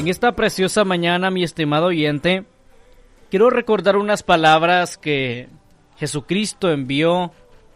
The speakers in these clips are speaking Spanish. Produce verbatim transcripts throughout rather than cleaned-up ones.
En esta preciosa mañana, mi estimado oyente, quiero recordar unas palabras que Jesucristo envió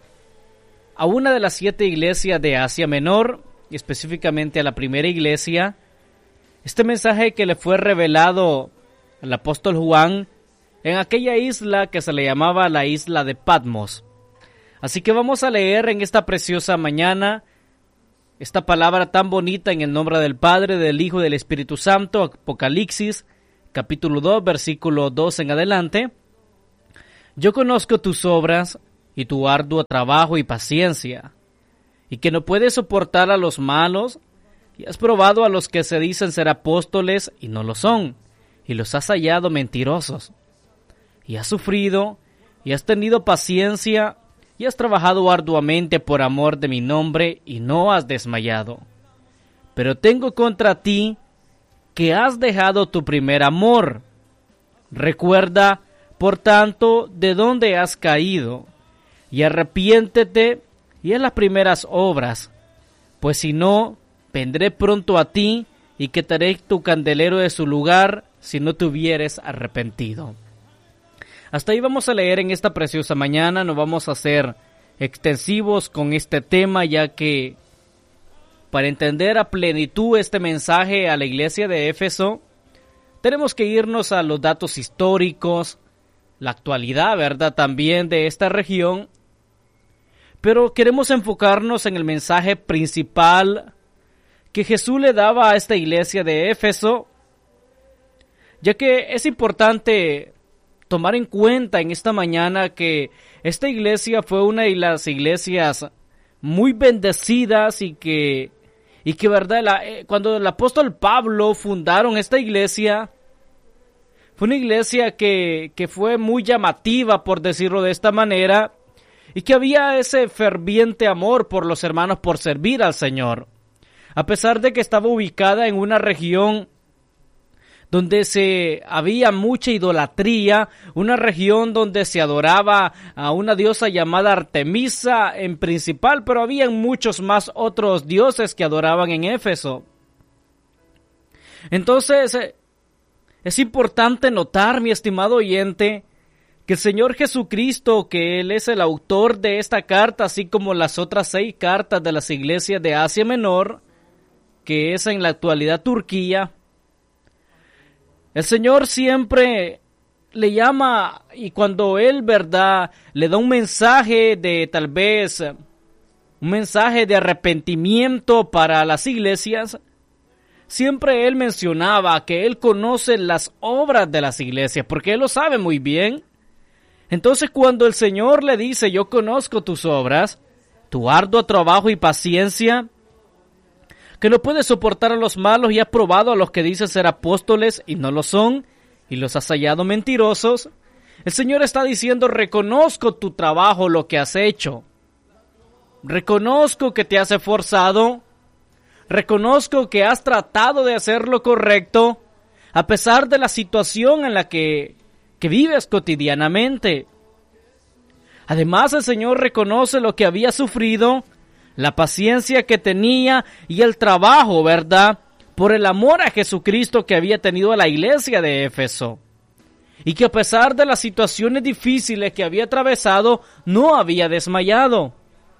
a una de las siete iglesias de Asia Menor, y específicamente a la primera iglesia. Este mensaje que le fue revelado al apóstol Juan en aquella isla que se le llamaba la isla de Patmos. Así que vamos a leer en esta preciosa mañana esta palabra tan bonita en el nombre del Padre, del Hijo y del Espíritu Santo, Apocalipsis, capítulo dos, versículo dos en adelante. Yo conozco tus obras y tu arduo trabajo y paciencia, y que no puedes soportar a los malos, y has probado a los que se dicen ser apóstoles y no lo son, y los has hallado mentirosos. Y has sufrido, y has tenido paciencia, y has trabajado arduamente por amor de mi nombre, y no has desmayado. Pero tengo contra ti que has dejado tu primer amor. Recuerda, por tanto, de dónde has caído, y arrepiéntete, y haz las primeras obras, pues si no, vendré pronto a ti, y quitaré tu candelero de su lugar, si no te hubieres arrepentido. Hasta ahí vamos a leer en esta preciosa mañana. No vamos a ser extensivos con este tema, ya que para entender a plenitud este mensaje a la iglesia de Éfeso, tenemos que irnos a los datos históricos, la actualidad, ¿verdad?, también de esta región. Pero queremos enfocarnos en el mensaje principal que Jesús le daba a esta iglesia de Éfeso, ya que es importante tomar en cuenta en esta mañana que esta iglesia fue una de las iglesias muy bendecidas y que, y que verdad, la, eh, cuando el apóstol Pablo fundaron esta iglesia, fue una iglesia que, que fue muy llamativa, por decirlo de esta manera, y que había ese ferviente amor por los hermanos por servir al Señor. A pesar de que estaba ubicada en una región donde se había mucha idolatría, una región donde se adoraba a una diosa llamada Artemisa en principal, pero había muchos más otros dioses que adoraban en Éfeso. Entonces, es importante notar, mi estimado oyente, que el Señor Jesucristo, que Él es el autor de esta carta, así como las otras seis cartas de las iglesias de Asia Menor, que es en la actualidad Turquía, el Señor siempre le llama, y cuando Él, verdad, le da un mensaje de tal vez, un mensaje de arrepentimiento para las iglesias, siempre Él mencionaba que Él conoce las obras de las iglesias, porque Él lo sabe muy bien. Entonces cuando el Señor le dice, yo conozco tus obras, tu arduo trabajo y paciencia, que no puedes soportar a los malos y has probado a los que dicen ser apóstoles y no lo son, y los has hallado mentirosos. El Señor está diciendo, reconozco tu trabajo, lo que has hecho. Reconozco que te has esforzado. Reconozco que has tratado de hacer lo correcto, a pesar de la situación en la que, que vives cotidianamente. Además, el Señor reconoce lo que había sufrido, la paciencia que tenía y el trabajo, ¿verdad?, por el amor a Jesucristo que había tenido a la iglesia de Éfeso. Y que a pesar de las situaciones difíciles que había atravesado, no había desmayado.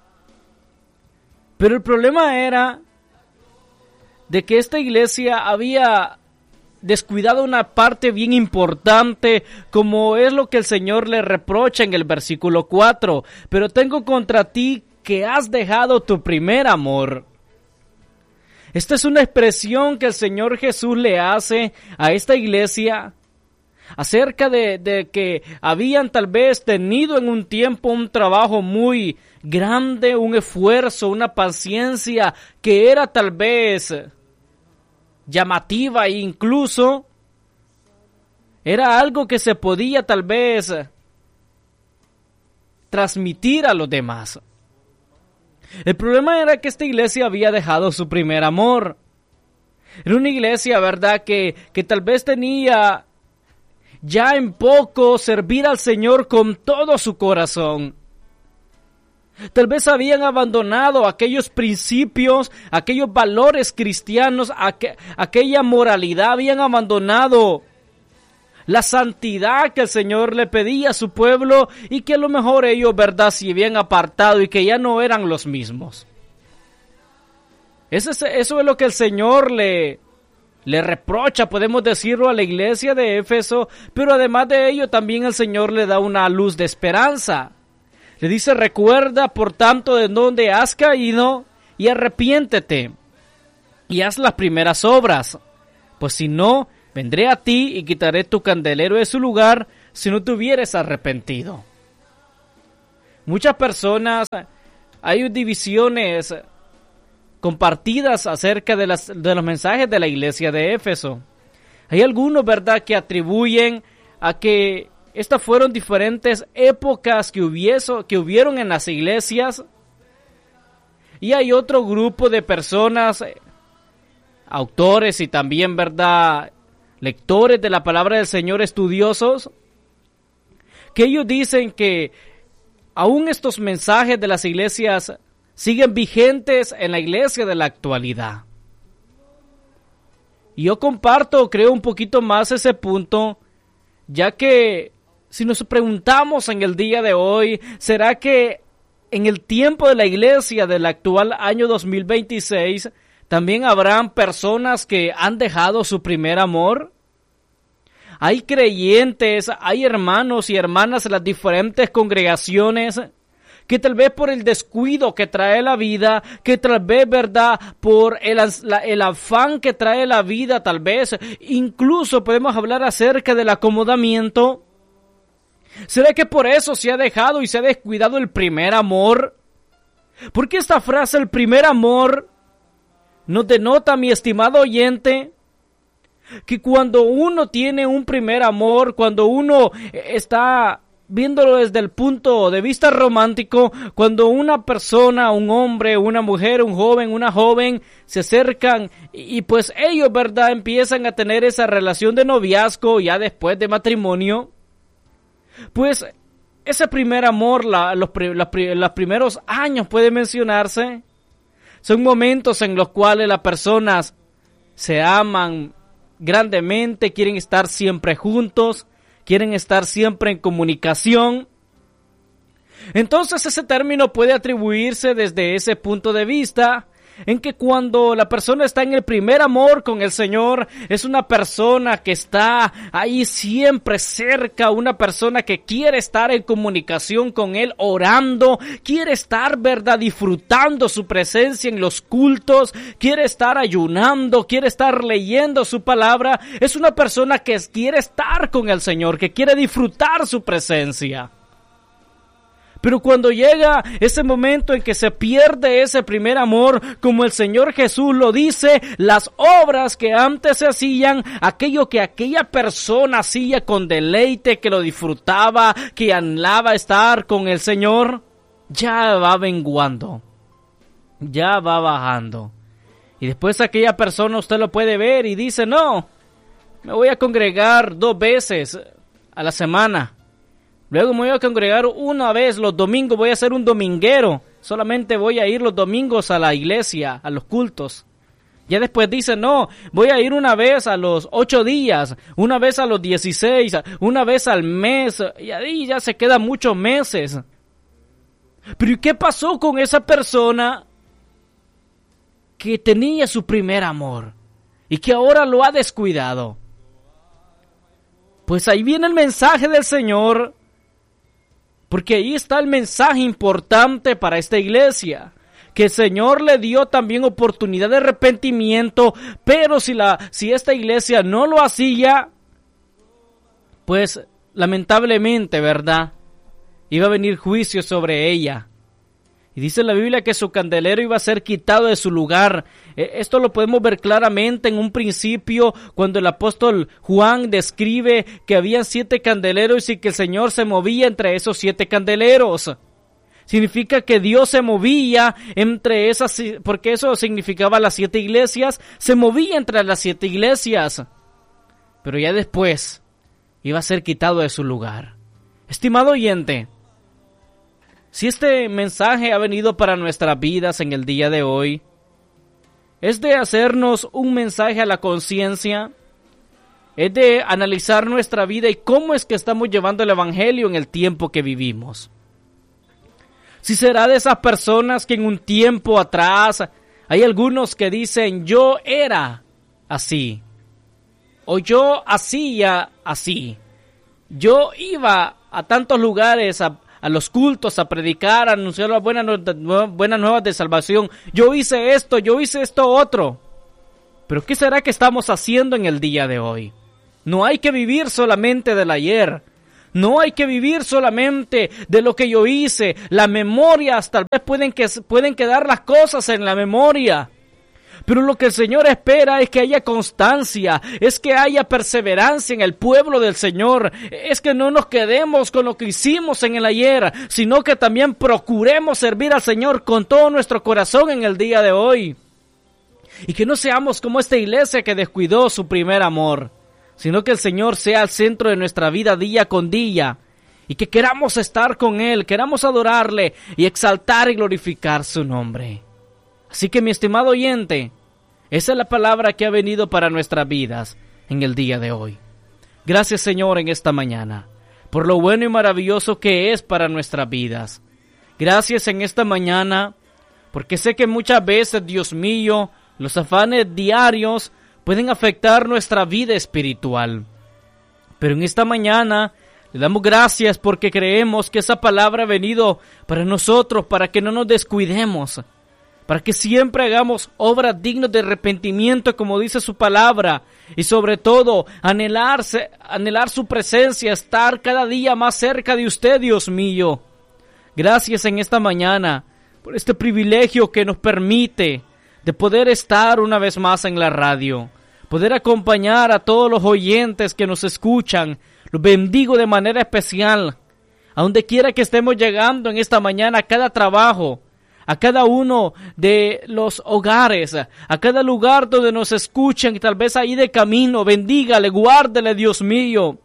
Pero el problema era de que esta iglesia había descuidado una parte bien importante, como es lo que el Señor le reprocha en el versículo cuatro. Pero tengo contra ti que has dejado tu primer amor. Esta es una expresión que el Señor Jesús le hace a esta iglesia acerca de, de que habían tal vez tenido en un tiempo un trabajo muy grande, un esfuerzo, una paciencia que era tal vez llamativa e incluso era algo que se podía tal vez transmitir a los demás. El problema era que esta iglesia había dejado su primer amor. Era una iglesia, ¿verdad?, que, que tal vez tenía ya en poco servir al Señor con todo su corazón. Tal vez habían abandonado aquellos principios, aquellos valores cristianos, aqu- aquella moralidad, habían abandonado la santidad que el Señor le pedía a su pueblo y que a lo mejor ellos, verdad, se habían apartado y que ya no eran los mismos. Eso es, eso es lo que el Señor le, le reprocha, podemos decirlo, a la iglesia de Éfeso, pero además de ello también el Señor le da una luz de esperanza. Le dice: recuerda por tanto de dónde has caído y arrepiéntete y haz las primeras obras, pues si no, vendré a ti y quitaré tu candelero de su lugar si no te hubieres arrepentido. Muchas personas, hay divisiones compartidas acerca de, las, de los mensajes de la iglesia de Éfeso. Hay algunos, ¿verdad?, que atribuyen a que estas fueron diferentes épocas que, hubieso, que hubieron en las iglesias. Y hay otro grupo de personas, autores y también, ¿verdad?, lectores de la palabra del Señor, estudiosos, que ellos dicen que aún estos mensajes de las iglesias siguen vigentes en la iglesia de la actualidad. Y yo comparto, creo, un poquito más ese punto, ya que si nos preguntamos en el día de hoy, ¿será que en el tiempo de la iglesia del actual año dos mil veintiséis también habrán personas que han dejado su primer amor? Hay creyentes, hay hermanos y hermanas en las diferentes congregaciones que tal vez por el descuido que trae la vida, que tal vez, ¿verdad?, por el, la, el afán que trae la vida, tal vez, incluso podemos hablar acerca del acomodamiento. ¿Será que por eso se ha dejado y se ha descuidado el primer amor? Porque esta frase, el primer amor, nos denota, mi estimado oyente, que cuando uno tiene un primer amor, cuando uno está viéndolo desde el punto de vista romántico, cuando una persona, un hombre, una mujer, un joven, una joven se acercan y, y pues ellos, ¿verdad?, empiezan a tener esa relación de noviazgo ya después de matrimonio, pues ese primer amor, la, los, los, los primeros años puede mencionarse, son momentos en los cuales las personas se aman grandemente, quieren estar siempre juntos, quieren estar siempre en comunicación. Entonces ese término puede atribuirse desde ese punto de vista, en que cuando la persona está en el primer amor con el Señor, es una persona que está ahí siempre cerca, una persona que quiere estar en comunicación con Él, orando, quiere estar, ¿verdad?, disfrutando su presencia en los cultos, quiere estar ayunando, quiere estar leyendo su palabra. Es una persona que quiere estar con el Señor, que quiere disfrutar su presencia. Pero cuando llega ese momento en que se pierde ese primer amor, como el Señor Jesús lo dice, las obras que antes se hacían, aquello que aquella persona hacía con deleite, que lo disfrutaba, que anhelaba estar con el Señor, ya va menguando, ya va bajando. Y después aquella persona usted lo puede ver y dice: no, me voy a congregar dos veces a la semana. Luego me voy a congregar una vez los domingos, voy a ser un dominguero. Solamente voy a ir los domingos a la iglesia, a los cultos. Ya después dice: no, voy a ir una vez a los ocho días, una vez a los dieciséis, una vez al mes. Y ahí ya se quedan muchos meses. Pero ¿y qué pasó con esa persona que tenía su primer amor y que ahora lo ha descuidado? Pues ahí viene el mensaje del Señor. Porque ahí está el mensaje importante para esta iglesia, que el Señor le dio también oportunidad de arrepentimiento, pero si, la, si esta iglesia no lo hacía, pues lamentablemente, ¿verdad?, iba a venir juicio sobre ella. Y dice la Biblia que su candelero iba a ser quitado de su lugar. Esto lo podemos ver claramente en un principio cuando el apóstol Juan describe que había siete candeleros y que el Señor se movía entre esos siete candeleros. Significa que Dios se movía entre esas, porque eso significaba las siete iglesias, se movía entre las siete iglesias. Pero ya después iba a ser quitado de su lugar. Estimado oyente, Si este mensaje ha venido para nuestras vidas en el día de hoy, es de hacernos un mensaje a la conciencia, es de analizar nuestra vida y cómo es que estamos llevando el evangelio en el tiempo que vivimos. Si será de esas personas que en un tiempo atrás hay algunos que dicen yo era así, o yo hacía así, yo iba a tantos lugares, a, a los cultos, a predicar, a anunciar las buenas, buenas nuevas de salvación, yo hice esto, yo hice esto otro. Pero ¿qué será que estamos haciendo en el día de hoy? No hay que vivir solamente del ayer. No hay que vivir solamente de lo que yo hice. La memoria, tal vez pueden, que, pueden quedar las cosas en la memoria. Pero lo que el Señor espera es que haya constancia, es que haya perseverancia en el pueblo del Señor. Es que no nos quedemos con lo que hicimos en el ayer, sino que también procuremos servir al Señor con todo nuestro corazón en el día de hoy. Y que no seamos como esta iglesia que descuidó su primer amor, sino que el Señor sea el centro de nuestra vida día con día, y que queramos estar con Él, queramos adorarle y exaltar y glorificar su nombre. Así que, mi estimado oyente, esa es la palabra que ha venido para nuestras vidas en el día de hoy. Gracias, Señor, en esta mañana, por lo bueno y maravilloso que es para nuestras vidas. Gracias en esta mañana, porque sé que muchas veces, Dios mío, los afanes diarios pueden afectar nuestra vida espiritual. Pero en esta mañana le damos gracias porque creemos que esa palabra ha venido para nosotros, para que no nos descuidemos, para que siempre hagamos obras dignas de arrepentimiento, como dice su palabra, y sobre todo anhelarse, anhelar su presencia, estar cada día más cerca de usted, Dios mío. Gracias en esta mañana por este privilegio que nos permite de poder estar una vez más en la radio, poder acompañar a todos los oyentes que nos escuchan. Los bendigo de manera especial, a donde quiera que estemos llegando en esta mañana, a cada trabajo, a cada uno de los hogares, a cada lugar donde nos escuchen, y tal vez ahí de camino. Bendígale, guárdele, Dios mío.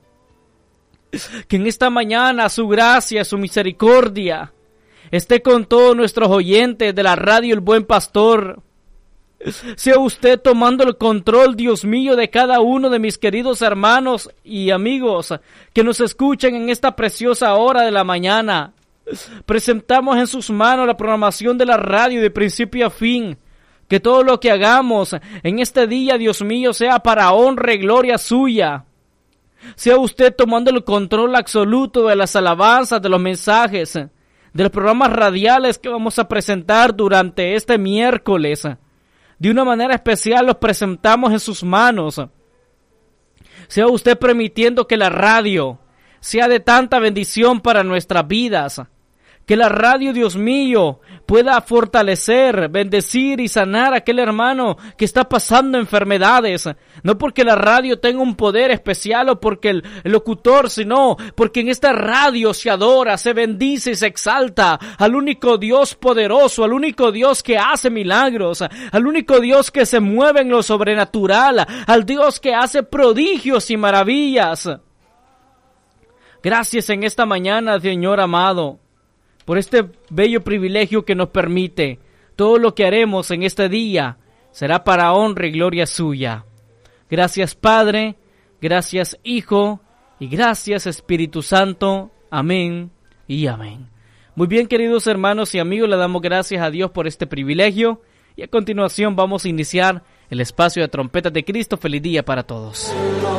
Que en esta mañana su gracia, su misericordia esté con todos nuestros oyentes de la radio El Buen Pastor. Sea usted tomando el control, Dios mío, de cada uno de mis queridos hermanos y amigos que nos escuchan en esta preciosa hora de la mañana. Presentamos en sus manos la programación de la radio de principio a fin. Que todo lo que hagamos en este día, Dios mío, sea para honra y gloria suya. Sea usted tomando el control absoluto de las alabanzas, de los mensajes, de los programas radiales que vamos a presentar durante este miércoles. De una manera especial los presentamos en sus manos. Sea usted permitiendo que la radio sea de tanta bendición para nuestras vidas. Que la radio, Dios mío, pueda fortalecer, bendecir y sanar a aquel hermano que está pasando enfermedades. No porque la radio tenga un poder especial o porque el, el locutor, sino porque en esta radio se adora, se bendice y se exalta al único Dios poderoso, al único Dios que hace milagros, al único Dios que se mueve en lo sobrenatural, al Dios que hace prodigios y maravillas. Gracias en esta mañana, Señor amado, por este bello privilegio que nos permite. Todo lo que haremos en este día será para honra y gloria suya. Gracias, Padre, gracias, Hijo, y gracias, Espíritu Santo. Amén y amén. Muy bien, queridos hermanos y amigos, le damos gracias a Dios por este privilegio. Y a continuación vamos a iniciar el espacio de Trompetas de Cristo. Feliz día para todos.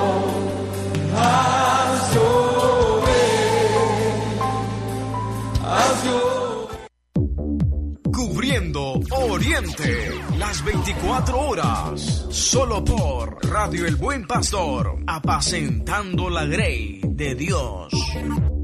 Cubriendo Oriente, las veinticuatro horas, solo por Radio El Buen Pastor, apacentando la grey de Dios.